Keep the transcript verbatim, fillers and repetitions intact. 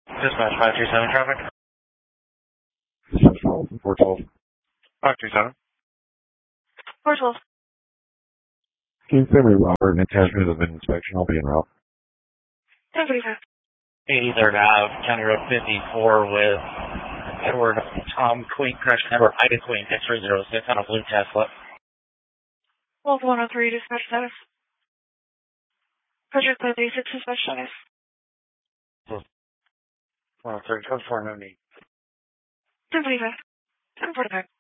Dispatch five two seven traffic. Dispatch four twelve. five two seven. four twelve. Can you send me Robert and attachment of an inspection? I'll be en route. ten forty-five. eighty-third Ave, County Road fifty-four with Edward Tom Queen, crash number Ida Queen, X three zero six on a blue Tesla. Wolf one oh three, dispatch status. Project five thirty-six, dispatch status. one oh three, code four no need. ten forty-five. ten forty-five.